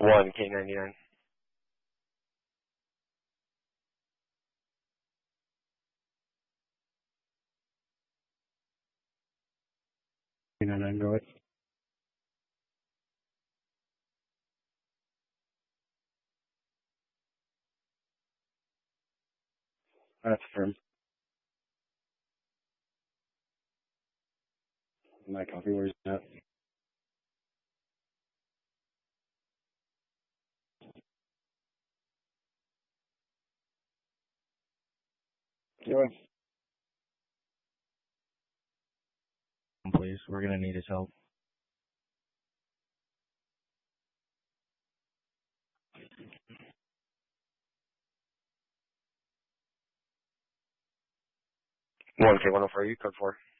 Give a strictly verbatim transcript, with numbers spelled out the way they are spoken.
one K ninety-nine. ninety-nine, go ahead. That's firm. My coffee, where's that? Go ahead. Please, we're gonna need his help. one K one oh four, you code four.